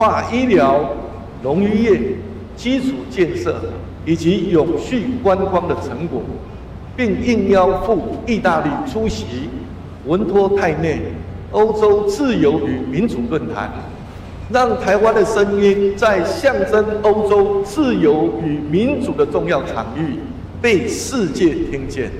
化医疗、农渔业、基础建设以及永续观光的成果，并应邀赴意大利出席文托泰内欧洲自由与民主论坛，让台湾的声音在象征欧洲自由与民主的重要场域被世界听见。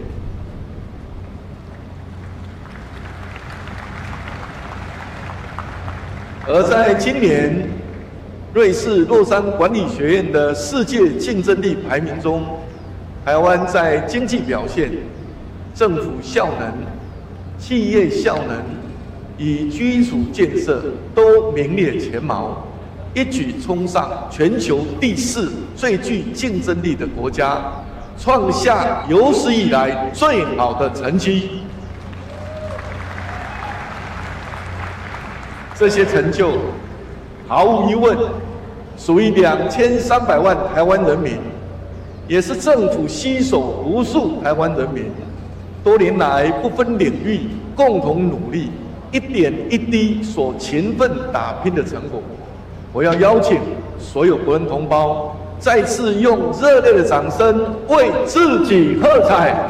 而在今年瑞士洛桑管理学院的世界竞争力排名中，台湾在经济表现、政府效能、企业效能与基础建设都名列前茅，一举冲上全球第4最具竞争力的国家，创下有史以来最好的成绩。这些成就，毫无疑问，属于2300万台湾人民，也是政府携手无数台湾人民多年来不分领域共同努力，一点一滴所勤奋打拼的成果。我要邀请所有国人同胞，再次用热烈的掌声为自己喝彩。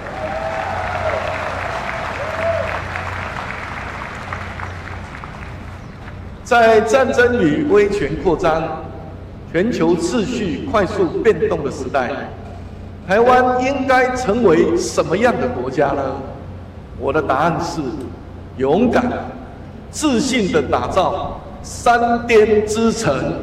在战争与威权扩张、全球秩序快速变动的时代，台湾应该成为什么样的国家呢？我的答案是：勇敢、自信地打造3颠之城。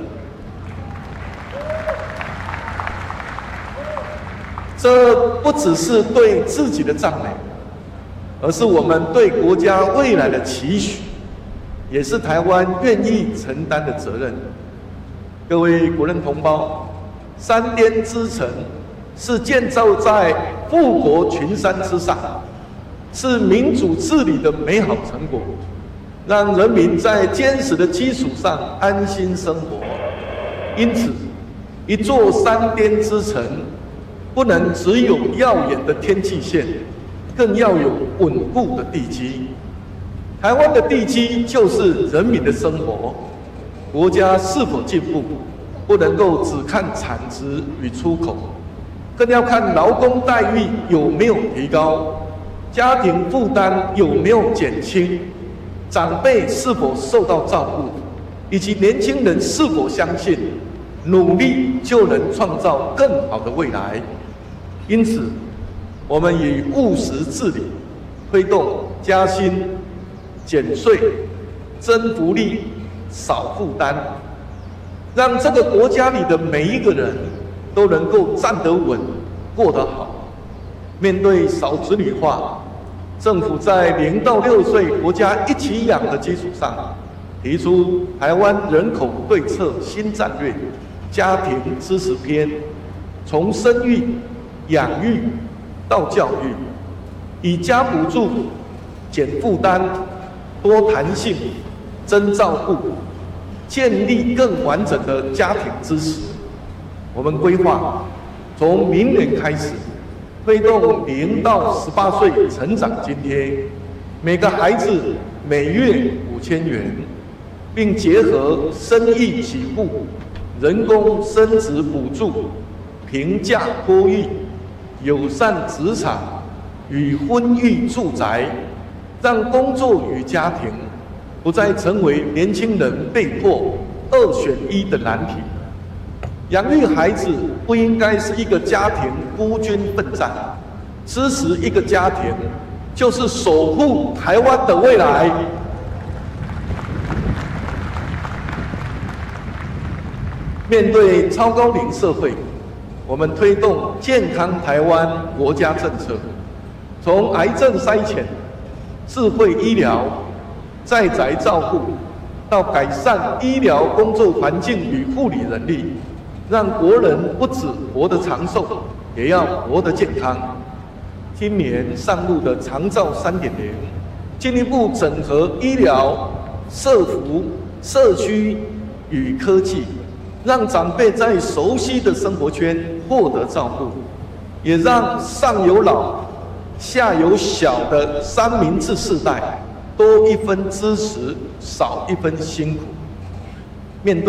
这不只是对自己的赞美，而是我们对国家未来的期许，也是台湾愿意承担的责任。各位国人同胞，3颠之城是建造在富国群山之上，是民主治理的美好成果，让人民在坚实的基础上安心生活。因此，一座3颠之城，不能只有耀眼的天际线，更要有稳固的地基。台湾的地基就是人民的生活，国家是否进步，不能够只看产值与出口，更要看劳工待遇有没有提高，家庭负担有没有减轻，长辈是否受到照顾，以及年轻人是否相信努力就能创造更好的未来。因此，我们以务实治理，推动加薪、减税、增福利、少负担，让这个国家里的每一个人都能够站得稳、过得好。面对少子女化，政府在0到6岁国家一起养的基础上，提出台湾人口对策新战略家庭支持篇，从生育、养育到教育，以加补助、减负担、多弹性、增照顾，建立更完整的家庭支持。我们规划从明年开始，推动0到18岁成长津贴，每个孩子每月5000元，并结合生育给付、人工生殖补助、平价托育、友善职场与婚育住宅，让工作与家庭不再成为年轻人被迫2选1的难题。养育孩子不应该是一个家庭孤军奋战，支持一个家庭就是守护台湾的未来。面对超高龄社会，我们推动健康台湾国家政策，从癌症筛检、智慧医疗、在宅照护，到改善医疗工作环境与护理人力，让国人不只活得长寿，也要活得健康。今年上路的长照3.0，进一步整合医疗、社福、社区与科技，让长辈在熟悉的生活圈获得照顾，也让上有老、下有小的三明治世代多一分支持，少一分辛苦。